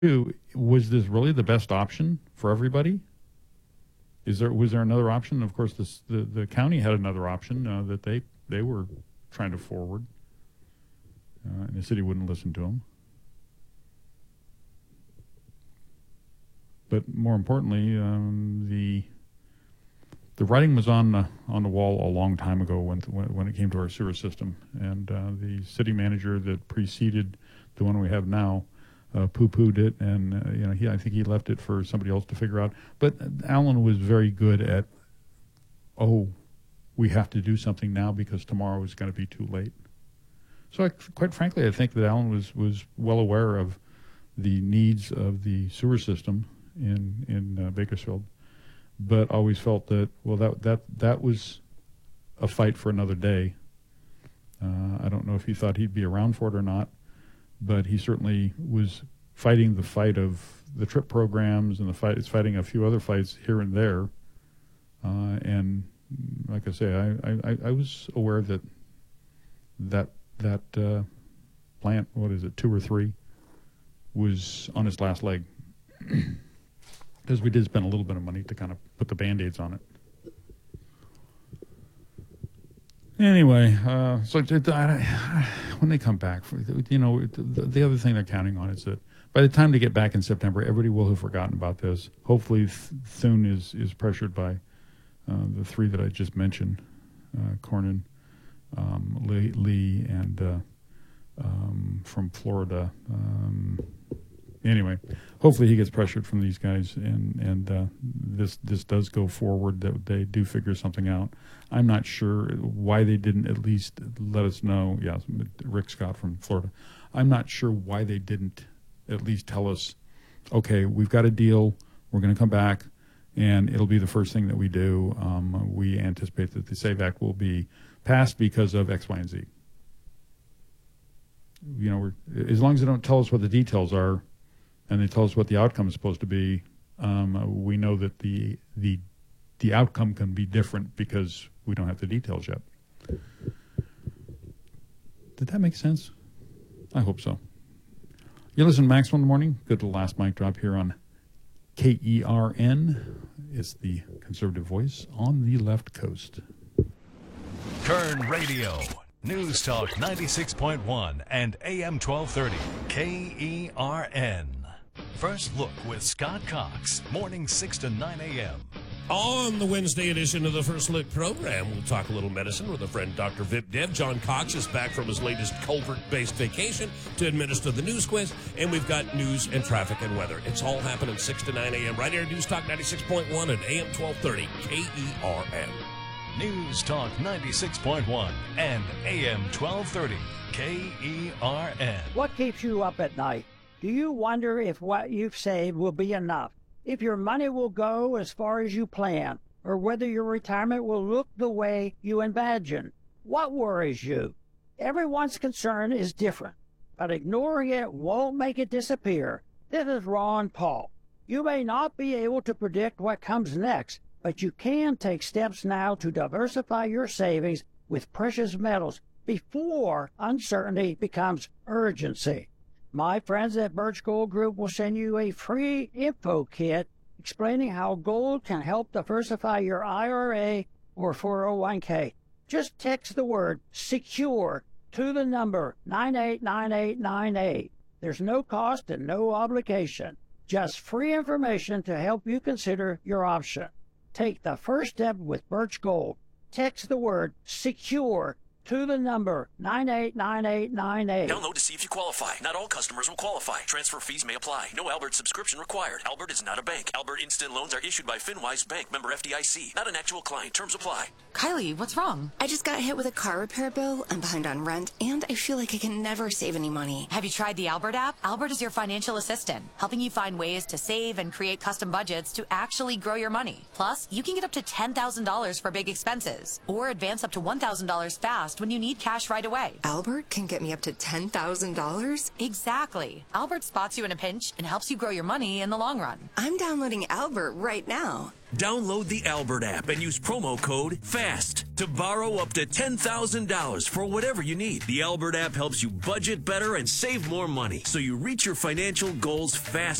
Was this really the best option for everybody? Was there another option? Of course, the county had another option that they were trying to forward, and the city wouldn't listen to them. But more importantly, the writing was on the wall a long time ago when it came to our sewer system, and the city manager that preceded the one we have now poo-pooed it, and I think he left it for somebody else to figure out. But Alan was very good at, we have to do something now because tomorrow is going to be too late. So quite frankly, I think that Alan was well aware of the needs of the sewer system in Bakersfield, but always felt that that was a fight for another day. I don't know if he thought he'd be around for it or not, but he certainly was fighting the fight of the TRIP programs and fighting a few other fights here and there. And like I say, I was aware that plant, what is it, 2 or 3, was on its last leg. Because we did spend a little bit of money to kind of put the Band-Aids on it. Anyway, so when they come back, the other thing they're counting on is that by the time they get back in September, everybody will have forgotten about this. Hopefully, Thune is pressured by the 3 that I just mentioned, Cornyn, Lee, and from Florida. Anyway, hopefully he gets pressured from these guys, and this does go forward, that they do figure something out. I'm not sure why they didn't at least let us know. Yeah, Rick Scott from Florida. I'm not sure why they didn't at least tell us, okay, we've got a deal, we're going to come back, and it'll be the first thing that we do. We anticipate that the SAVE Act will be passed because of X, Y, and Z. As long as they don't tell us what the details are, and they tell us what the outcome is supposed to be, we know that the outcome can be different because we don't have the details yet. Did that make sense? I hope so. You listen to Maxwell in the Morning. Go to the last mic drop here on KERN. It's the conservative voice on the left coast. Kern Radio. News Talk 96.1 and AM 1230. KERN. First Look with Scott Cox. Morning 6 to 9 a.m. On the Wednesday edition of the First Look program, we'll talk a little medicine with a friend, Dr. Vip Dev. John Cox is back from his latest culvert-based vacation to administer the news quiz, and we've got news and traffic and weather. It's all happening 6 to 9 a.m. right here at News Talk 96.1 and AM 1230 KERN. News Talk 96.1 and AM 1230 KERN. What keeps you up at night? Do you wonder if what you've saved will be enough? If your money will go as far as you plan? Or whether your retirement will look the way you imagine? What worries you? Everyone's concern is different, but ignoring it won't make it disappear. This is Ron Paul. You may not be able to predict what comes next, but you can take steps now to diversify your savings with precious metals before uncertainty becomes urgency. My friends at Birch Gold Group will send you a free info kit explaining how gold can help diversify your IRA or 401k. Just text the word SECURE to the number 989898. There's no cost and no obligation. Just free information to help you consider your option. Take the first step with Birch Gold. Text the word SECURE to the number 989898. Download to see if you qualify. Not all customers will qualify. Transfer fees may apply. No Albert subscription required. Albert is not a bank. Albert Instant Loans are issued by FinWise Bank, member FDIC. Not an actual client. Terms apply. Kylie, what's wrong? I just got hit with a car repair bill. I'm behind on rent, and I feel like I can never save any money. Have you tried the Albert app? Albert is your financial assistant, helping you find ways to save and create custom budgets to actually grow your money. Plus, you can get up to $10,000 for big expenses, or advance up to $1,000 fast fast when you need cash right away. Albert can get me up to $10,000? Exactly. Albert spots you in a pinch and helps you grow your money in the long run. I'm downloading Albert right now. Download the Albert app and use promo code FAST to borrow up to $10,000 for whatever you need. The Albert app helps you budget better and save more money so you reach your financial goals fast.